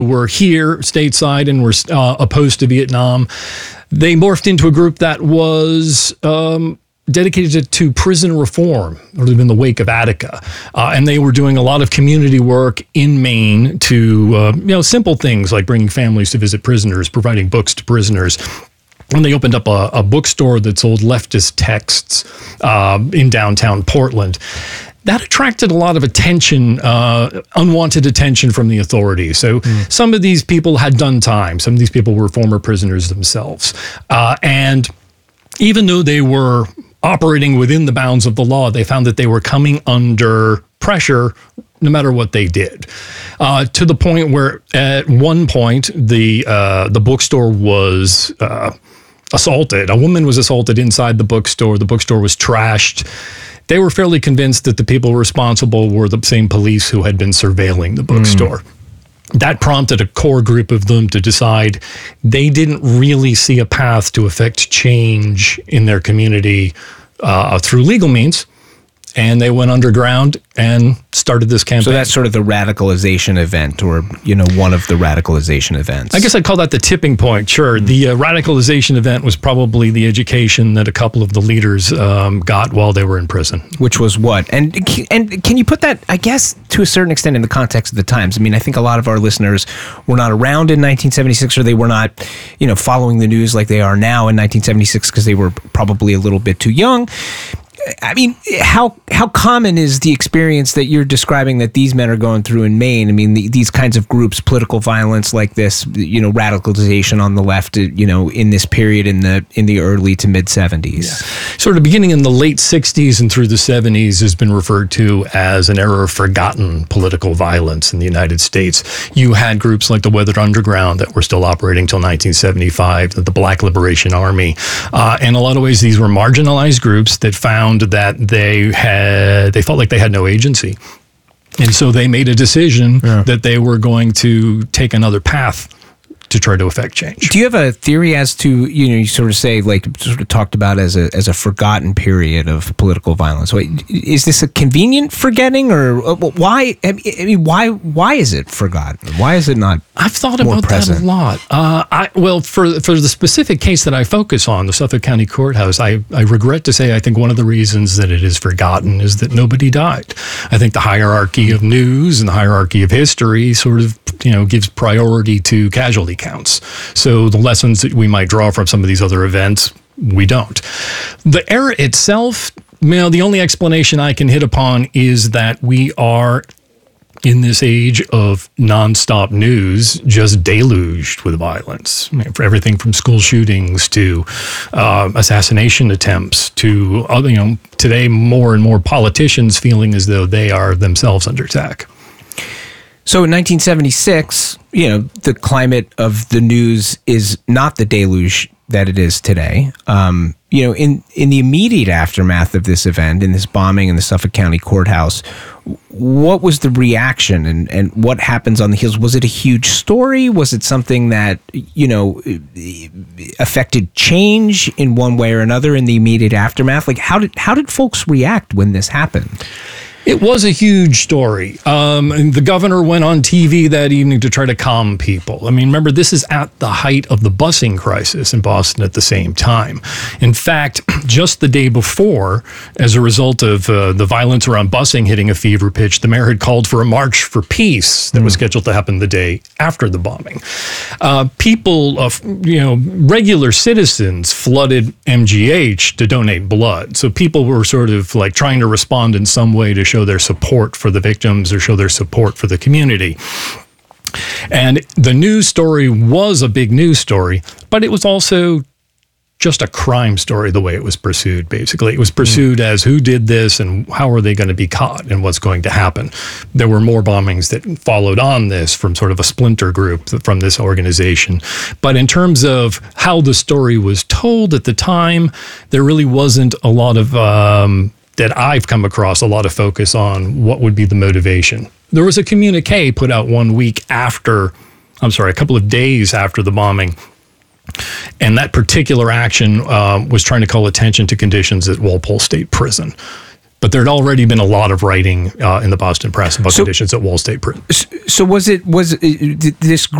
were here stateside and were opposed to Vietnam. They morphed into a group that was dedicated to prison reform, sort of in the wake of Attica. And they were doing a lot of community work in Maine to, simple things like bringing families to visit prisoners, providing books to prisoners. And they opened up a bookstore that sold leftist texts in downtown Portland. That attracted a lot of attention, unwanted attention from the authorities. So some of these people had done time. Some of these people were former prisoners themselves. And even though they were operating within the bounds of the law, they found that they were coming under pressure no matter what they did. To the point where at one point, the bookstore was assaulted. A woman was assaulted inside the bookstore. The bookstore was trashed. They were fairly convinced that the people responsible were the same police who had been surveilling the bookstore. That prompted a core group of them to decide they didn't really see a path to affect change in their community through legal means. And they went underground and started this campaign. So that's sort of the radicalization event, or, one of the radicalization events. I guess I'd call that the tipping point. Sure. The radicalization event was probably the education that a couple of the leaders got while they were in prison. Which was what? And can you put that, I guess, to a certain extent in the context of the times? I mean, I think a lot of our listeners were not around in 1976, or they were not, following the news like they are now in 1976 because they were probably a little bit too young. I mean, how common is the experience that you're describing that these men are going through in Maine? I mean, these kinds of groups, political violence like this, radicalization on the left, in this period in the early to mid 70s. Yeah. Sort of beginning in the late 60s and through the 70s has been referred to as an era of forgotten political violence in the United States. You had groups like the Weathered Underground that were still operating until 1975, the Black Liberation Army. In a lot of ways, these were marginalized groups that found that they felt like they had no agency. And so they made a decision that they were going to take another path to try to affect change. Do you have a theory as to, you sort of say, like, sort of talked about as a forgotten period of political violence? Is this a convenient forgetting, or why? I mean, why is it forgotten? Why is it not? I've thought about present? That a lot. For the specific case that I focus on, the Suffolk County Courthouse, I regret to say I think one of the reasons that it is forgotten is that nobody died. I think the hierarchy of news and the hierarchy of history sort of gives priority to casualty counts. So the lessons that we might draw from some of these other events, we don't. The era itself, the only explanation I can hit upon is that we are in this age of nonstop news, just deluged with violence. For everything from school shootings to assassination attempts to other, today more and more politicians feeling as though they are themselves under attack. So in 1976, the climate of the news is not the deluge that it is today. In the immediate aftermath of this event, in this bombing in the Suffolk County Courthouse, what was the reaction and what happens on the heels? Was it a huge story? Was it something that, affected change in one way or another in the immediate aftermath? Like, how did folks react when this happened? It was a huge story. And the governor went on TV that evening to try to calm people. I mean, remember, this is at the height of the busing crisis in Boston at the same time. In fact, just the day before, as a result of the violence around busing hitting a fever pitch, the mayor had called for a march for peace that was scheduled to happen the day after the bombing. People, regular citizens flooded MGH to donate blood. So people were sort of like trying to respond in some way to show their support for the victims or show their support for the community. And the news story was a big news story, but it was also just a crime story the way it was pursued, basically. It was pursued as who did this and how are they going to be caught and what's going to happen. There were more bombings that followed on this from sort of a splinter group from this organization. But in terms of how the story was told at the time, there really wasn't a lot of that I've come across a lot of focus on what would be the motivation. There was a communique put out a couple of days after the bombing. And that particular action was trying to call attention to conditions at Walpole State Prison. But there had already been a lot of writing in the Boston press about conditions at Wall State Prison. So was this